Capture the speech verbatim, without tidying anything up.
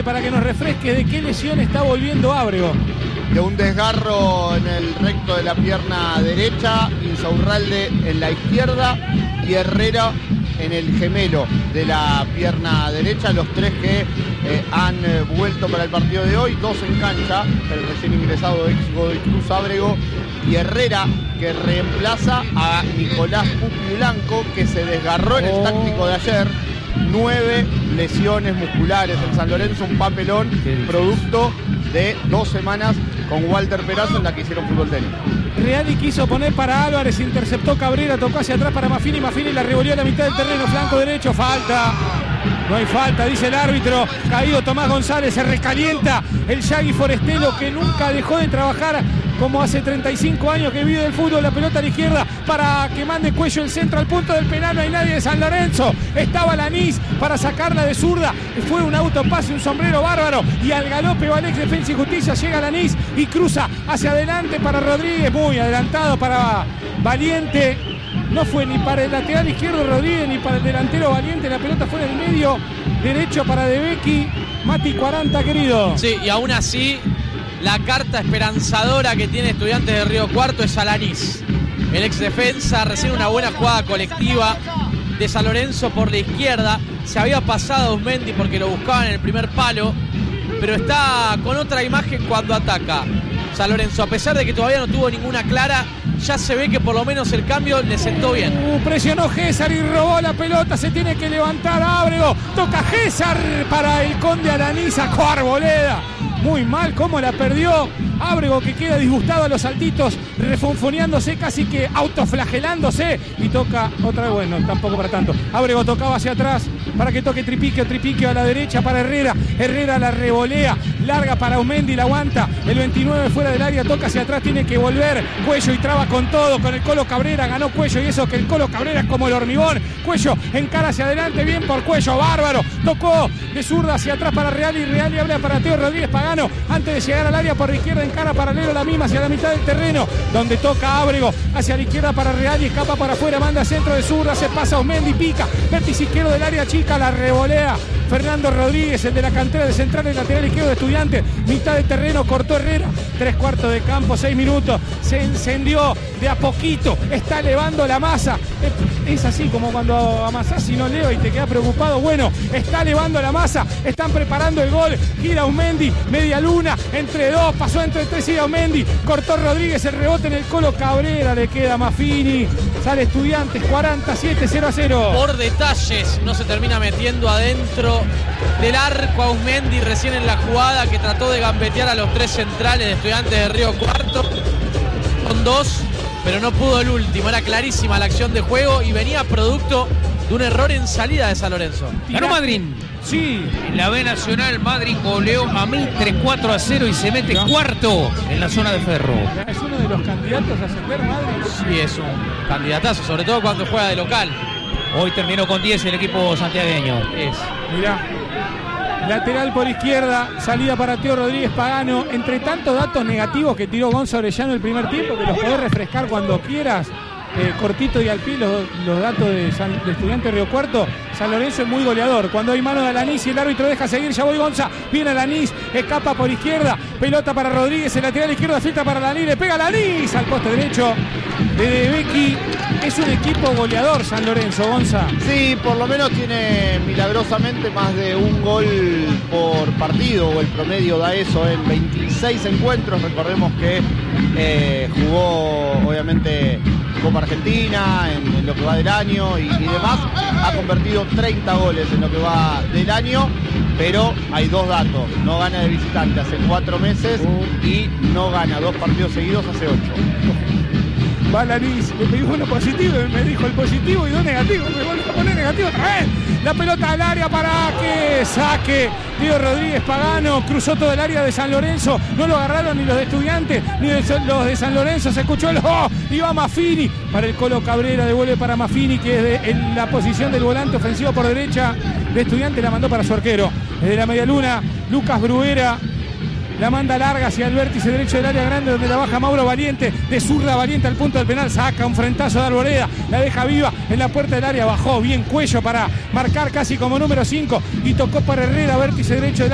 para que nos refresque de qué lesión está volviendo Ábrego. De un desgarro en el recto de la pierna derecha, Insaurralde en la izquierda y Herrera en el gemelo de la pierna derecha. Los tres que eh, han eh, vuelto para el partido de hoy, dos en cancha, el recién ingresado ex Godoy Cruz Ábrego y Herrera, que reemplaza a Nicolás Pupi Blanco, que se desgarró en el táctico de ayer. Nueve lesiones musculares en San Lorenzo, un papelón producto de dos semanas con Walter Perazo en la que hicieron fútbol tenis. Reali quiso poner para Álvarez, interceptó Cabrera, tocó hacia atrás para Maffini, Maffini la revolvió a la mitad del terreno, flanco derecho, falta. No hay falta, dice el árbitro. Caído Tomás González, se recalienta el Yagui Forestelo, que nunca dejó de trabajar como hace treinta y cinco años que vive del fútbol. La pelota a la izquierda para que mande Cuello el centro al punto del penal. No hay nadie de San Lorenzo. Estaba Lanís para sacarla de zurda. Fue un autopase, un sombrero bárbaro. Y al galope va el ex Defensa y Justicia. Llega Lanís y cruza hacia adelante para Rodríguez. Muy adelantado para Valiente. No fue ni para el lateral izquierdo Rodríguez ni para el delantero Valiente. La pelota fue en el medio derecho para De Becchi. Mati cuarenta, querido. Sí, y aún así la carta esperanzadora que tiene Estudiantes de Río Cuarto es Alanís, el ex defensa. Recién una buena jugada colectiva de San Lorenzo por la izquierda. Se había pasado a Usmendi porque lo buscaban en el primer palo, pero está con otra imagen cuando ataca San Lorenzo. A pesar de que todavía no tuvo ninguna clara, ya se ve que por lo menos el cambio le sentó bien. Uh, presionó Gésar y robó la pelota. Se tiene que levantar Ábrego. Toca Gésar para el Conde Alanís. Sacó Arboleda. Muy mal cómo la perdió. Ábrego, que queda disgustado a los saltitos, refonfoneándose, casi que autoflagelándose. Y toca otra vez, bueno, tampoco para tanto. Ábrego tocaba hacia atrás para que toque Tripiquio, Tripiquio a la derecha para Herrera. Herrera la revolea, larga para Aumendi, la aguanta. El veintinueve fuera del área, toca hacia atrás, tiene que volver. Cuello y traba con todo, con el Colo Cabrera. Ganó Cuello y eso que el Colo Cabrera es como el hormigón. Cuello encara hacia adelante, bien por Cuello, bárbaro. Tocó de zurda hacia atrás para Real y Real y abre para Teo Rodríguez Pagano. Antes de llegar al área por la izquierda, encara paralelo a la misma hacia la mitad del terreno, donde toca Ábrego hacia la izquierda para Real y escapa para afuera, manda centro de zurda, se pasa Aumendi, pica, vértice izquierdo del área chica, la revolea Fernando Rodríguez, el de la cantera de Central, el lateral izquierdo de Estudiantes, mitad de terreno, cortó Herrera, tres cuartos de campo, seis minutos, se encendió de a poquito, está elevando la masa, es así como cuando amasás y no leo y te quedas preocupado. Bueno, está elevando la masa, están preparando el gol, gira Aumendi, media luna, entre dos, pasó entre tres y Aumendi, cortó Rodríguez, el rebote en el Colo Cabrera, le queda Maffini, sale Estudiantes, cuarenta y siete, cero a cero. Por detalles no se termina metiendo adentro del arco Aumendi recién en la jugada, que trató de gambetear a los tres centrales de Estudiantes de Río Cuarto, con dos, pero no pudo el último. Era clarísima la acción de juego y venía producto de un error en salida de San Lorenzo. Ganó Madrid. Sí. En la B Nacional, Madrid goleó a Mitre cuatro a cero y se mete no. cuarto en la zona de Ferro. Es uno de los candidatos a ascender, Madrid. Sí, es un candidatazo, sobre todo cuando juega de local. Hoy terminó con diez el equipo santiagueño. Es. Mirá. Lateral por izquierda, salida para Teo Rodríguez Pagano. Entre tantos datos negativos que tiró Gonzo Orellano el primer tiempo, que los podés refrescar cuando quieras, eh, cortito y al pie, los, los datos de, San, de Estudiantes de Río Cuarto. San Lorenzo es muy goleador. Cuando hay mano de Alanís y el árbitro deja seguir, ya voy Gonza, viene Alanís, escapa por izquierda, pelota para Rodríguez, el lateral izquierdo, filtra para Alanís, le pega Alanís al poste derecho de De Becchi. Es un equipo goleador San Lorenzo, Gonza. Sí, por lo menos tiene milagrosamente más de un gol por partido, o el promedio da eso en veintiséis encuentros. Recordemos que eh, jugó obviamente Copa Argentina en, en lo que va del año y, y demás. Ha convertido treinta goles en lo que va del año, pero hay dos datos: no gana de visitante hace cuatro meses y no gana dos partidos seguidos hace ocho. Va Alanís, le pedí uno positivo y me dijo el positivo y dos negativos, me vuelve a poner negativo otra vez. La pelota al área para que saque Teo Rodríguez Pagano, cruzó todo el área de San Lorenzo, no lo agarraron ni los de Estudiantes ni los de San Lorenzo, se escuchó el ¡oh! Y va Maffini para el Colo Cabrera, devuelve para Maffini, que es de, en la posición del volante ofensivo por derecha de Estudiantes, la mandó para su arquero. Desde la media luna, Lucas Bruera la manda larga hacia el vértice derecho del área grande, donde la baja Mauro Valiente, de zurda Valiente al punto del penal, saca un frentazo de Arboleda, la deja viva en la puerta del área, bajó bien Cuello para marcar casi como número cinco y tocó para Herrera, vértice derecho del área.